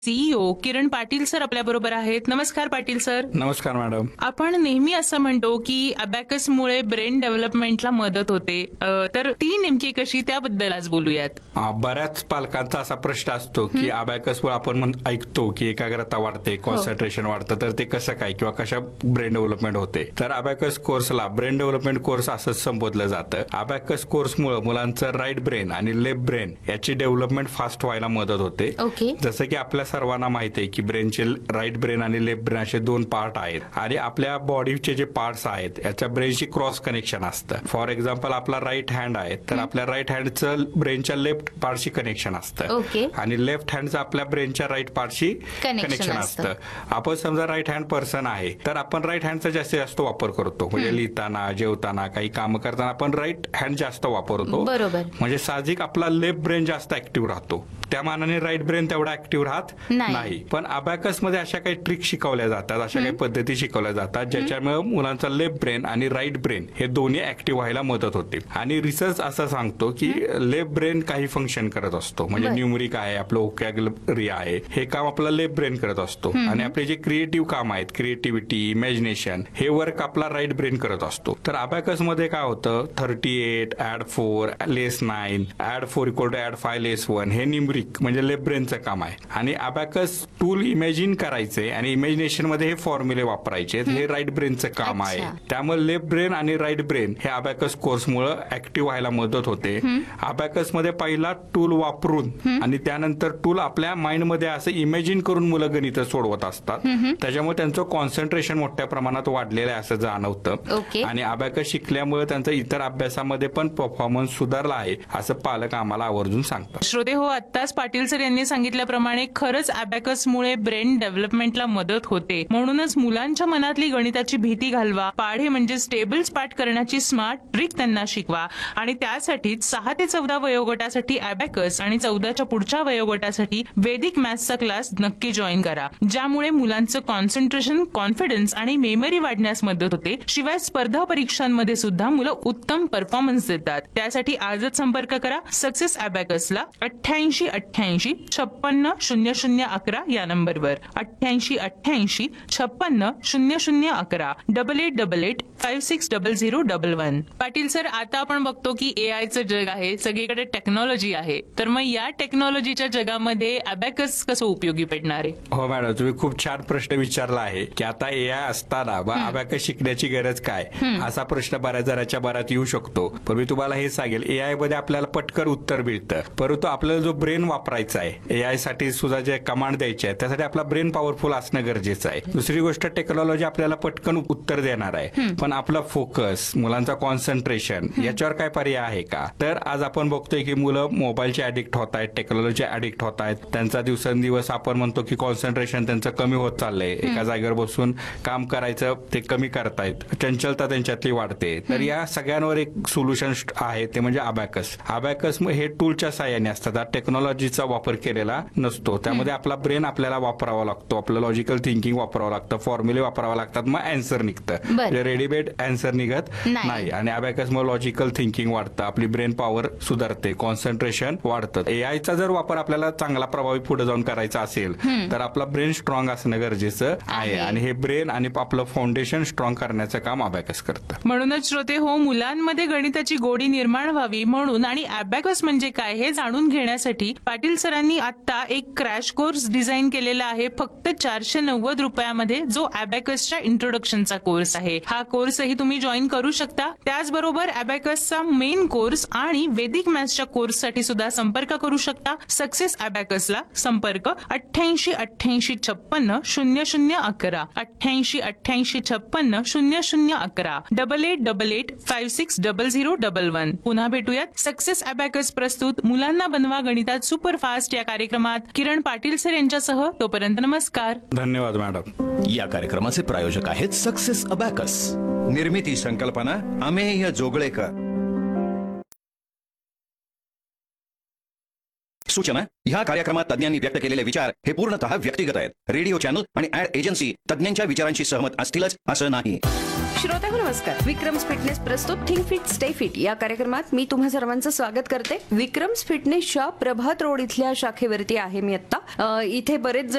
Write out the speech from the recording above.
CEO Kiran Patil sir आपल्या बरोबर आहेत. नमस्कार पाटील सर. नमस्कार मॅडम. आपण नेहमी असं म्हणतो की अबॅकसमुळे ब्रेन डेव्हलपमेंटला मदत होते, तर ती नेमकी कशी त्याबद्दल आज बोलूयात. बऱ्याच पालकांचा असा प्रश्न असतो की अबॅकसमुळे आपण ऐकतो की एकाग्रता वाढते, कॉन्सन्ट्रेशन वाढतं, तर ते कसं काय किंवा कशा ब्रेन डेव्हलपमेंट होते. तर अबॅकस कोर्सला ब्रेन डेव्हलपमेंट कोर्स असंच संबोधलं जातं. अबॅकस कोर्समुळे मुलांचं राईट ब्रेन आणि लेफ्ट ब्रेन याची डेव्हलपमेंट फास्ट व्हायला मदत होते. ओके. जसं की आपल्या सर्वांना माहिती आहे की ब्रेनचे राईट ब्रेन आणि लेफ्ट ब्रेन असे दोन पार्ट आहेत आणि आपल्या बॉडीचे जे पार्ट्स आहेत याच्या ब्रेनशी क्रॉस कनेक्शन असतं. फॉर एक्झाम्पल आपला राईट हँड आहे तर आपल्या राईट हँडचं ब्रेनच्या लेफ्ट पार्टशी कनेक्शन असतं ओके. आणि लेफ्ट हँडचं आपल्या ब्रेनच्या राईट पार्टशी कनेक्शन असतं. आपण समजा राईट हँड पर्सन आहे तर आपण राईट हँडचा जास्तीत जास्त वापर करतो, म्हणजे लिहिताना, जेवताना, काही काम करताना आपण राईट हँड जास्त वापरतो. बरोबर. म्हणजे साहजिक आपला लेफ्ट ब्रेन जास्त ऍक्टिव्ह राहतो, त्या मानाने राईट ब्रेन तेवढा ऍक्टिव्ह राहत नाही. पण अबॅकस मध्ये अशा काही ट्रिक शिकवल्या जातात, अशा काही पद्धती शिकवल्या जातात ज्याच्यामुळे मुलांचा लेफ्ट ब्रेन आणि राईट ब्रेन हे दोन्ही ऍक्टिव्ह व्हायला मदत होते. आणि रिसर्च असं सांगतो की लेफ्ट ब्रेन काही फंक्शन करत असतो, म्हणजे न्यूमरिक आहे, आपलं ओकॅबलरी आहे, हे काम आपला लेफ्ट ब्रेन करत असतो. आणि आपले जे क्रिएटिव्ह काम आहेत, क्रिएटिव्हिटी, इमॅजिनेशन, हे वर्क आपला राईट ब्रेन करत असतो. तर अबॅकस मध्ये काय होतं, 38 add 4 less 9 add 4 equal to add 5 लेस 1 हे न्यूमरिक म्हणजे लेफ्ट ब्रेनचं काम आहे. आणि अबॅकस टूल इमॅजिन करायचे आणि इमॅजिनेशन मध्ये हे फॉर्म्युले वापरायचे, हे राईट ब्रेनचं काम आहे. त्यामुळे लेफ्ट ब्रेन आणि राईट ब्रेन हे अबॅकस कोर्समुळे ऍक्टिव्ह व्हायला मदत होते. अबॅकस मध्ये पहिला टूल वापरून आणि त्यानंतर टूल आपल्या माइंड मध्ये असं इमॅजिन करून मुलं गणित सोडवत असतात. त्याच्यामुळे त्यांचं कॉन्सन्ट्रेशन मोठ्या प्रमाणात वाढलेलं आहे असं जाणवतं. आणि अबॅकस शिकल्यामुळे त्यांचा इतर अभ्यासामध्ये पण परफॉर्मन्स सुधारला आहे असं पालक आम्हाला आवर्जून सांगतात. श्रोते हो, आत्ताच पाटील सर यांनी सांगितल्याप्रमाणे खरंच अबॅकसमुळे ब्रेन डेव्हलपमेंटला मदत होते. म्हणूनच मुलांच्या मनातली गणिताची भीती घालवा, पाढे म्हणजे टेबल्स पाठ करण्याची स्मार्ट ट्रिक त्यांना शिकवा. आणि त्यासाठीच 6 ते 14 वयोगटासाठी अबॅकस आणि 14च्या पुढच्या वयोगटासाठी वैदिक मॅथ्सचा क्लास नक्की जॉईन करा, ज्यामुळे मुलांचं कॉन्सन्ट्रेशन, कॉन्फिडन्स आणि मेमरी वाढण्यास मदत होते. शिवाय स्पर्धा परीक्षांमध्ये सुद्धा मुलं उत्तम परफॉर्मन्स देतात. त्यासाठी आजच संपर्क करा सक्सेस अबॅकसला 88 88 56 00 11 या नंबरवर. 88 88 56 00 11 8888 560011. पाटील सर, आता आपण बघतो की एआयचं जग आहे, सगळीकडे टेक्नॉलॉजी आहे, तर मग या टेक्नॉलॉजीच्या जगामध्ये अबॅकस कसं उपयोगी पडणार आहे? हो मॅडम, तुम्ही खूप छान प्रश्न विचारला आहे की आता एआय असताना अबॅकस शिकण्याची गरज काय, असा प्रश्न बऱ्याच जणांच्या मनात येऊ शकतो. पण मी तुम्हाला हे सांगेल, एआय मध्ये आपल्याला पटकन उत्तर मिळतं, परंतु आपल्याला जो ब्रेन वापरायचा आहे, एआय साठी सुद्धा जे कमांड द्यायचे आहे त्यासाठी आपला ब्रेन पॉवरफुल असणं गरजेचं आहे. दुसरी गोष्ट, टेक्नॉलॉजी आपल्याला पटकन उत्तर देणार आहे, पण आपला फोकस, मुलांचा कॉन्सन्ट्रेशन याच्यावर काय पर्याय आहे का? तर आज आपण बघतोय की मुलं मोबाईलचे ऍडिक्ट होत आहेत, टेक्नॉलॉजी ऍडिक्ट होत आहेत. त्यांचा दिवसेंदिवस आपण म्हणतो की कॉन्सन्ट्रेशन त्यांचं कमी होत चाललंय, एका जागेवर बसून काम करायचं ते कमी करतायत, चंचलता त्यांच्यातली वाढते. तर या सगळ्यांवर एक सोल्युशन आहे, ते म्हणजे अबॅकस. अबॅकस हे टूलच्या साहाय्याने असतात, टेक्नॉलॉजीचा वापर केलेला नसतो. त्यामध्ये आपला ब्रेन आपल्याला वापरावा लागतो, आपलं लॉजिकल थिंकिंग वापरावं लागतं, फॉर्म्युले वापरावं लागतात, मग अँसर निघतं. रेडीमेड अँसर निघत नाही. आणि अबॅकस मग लॉजिकल थिंकिंग वाढतं, आपली ब्रेन पॉवर सुधारते, कॉन्सन्ट्रेशन वाढतं. एआयचा जर वापर आपल्याला चांगला प्रभावी पुढे जाऊन करायचा असेल तर आपला ब्रेन स्ट्रॉंग असणं गरजेचं आहे. आणि हे ब्रेन आणि आपलं फाउंडेशन स्ट्रॉंग करण्याचं काम अबॅकस करतं. म्हणूनच श्रोते हो, मुलांमध्ये गणिताची गोडी निर्माण व्हावी म्हणून आणि अबॅकस म्हणजे काय हे जाणून घेण्यासाठी पाटील सरांनी आता एक क्रॅश कोर्स डिझाईन केलेला आहे, फक्त 490 रुपयामध्ये, जो अबॅकसच्या इंट्रोडक्शनचा कोर्स आहे. हा कोर्सही तुम्ही जॉईन करू शकता. त्याचबरोबर अबॅकसचा मेन कोर्स आणि वैदिक मॅथ्सच्या कोर्ससाठी सुद्धा संपर्क करू शकता. सक्सेस अबॅकसला संपर्क 88 88 56 00 11 88 88 56 00 11 8888 560011. पुन्हा भेटूयात. सक्सेस अबॅकस प्रस्तुत मुलांना बनवा गणितात सुपरफास्ट या कार्यक्रमात किरण पाटील सर यांच्यासह. तोपर्यंत नमस्कार. धन्यवाद मॅडम. या कार्यक्रमाचे प्रायोजक आहेत सक्सेस अबॅकस. निर्मिती संकल्पना अमेय जोगळेकर. सूचना: ह्या कार्यक्रमात तज्ञांनी व्यक्त केलेले विचार हे पूर्णतः व्यक्तिगत आहेत. रेडिओ चॅनल आणि ऍड एजन्सी तज्ञांच्या विचारांशी सहमत असतीलच असं नाही. श्रोत्यांनो नमस्कार. विक्रम्स फिटनेस प्रस्तुत थिंक फिट स्टे फिट या कार्यक्रमात मी तुम्हा सर्वांचं स्वागत करते. विक्रम्स फिटनेसच्या प्रभात रोड इथल्या शाखेवरती आहे मी आता. इथे बरेच